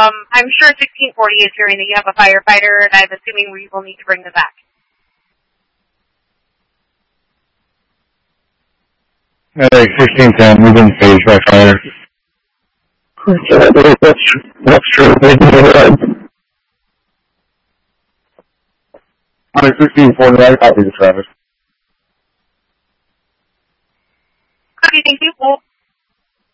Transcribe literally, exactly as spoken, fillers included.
Um, I'm sure sixteen forty is hearing that you have a firefighter, and I'm assuming we will need to bring them back. Hey, sixteen ten, we've been phased by fire. Yeah, that's, that's true. They do it right. Hi, sixteen forty, I copy the Travis. Okay, thank you. We'll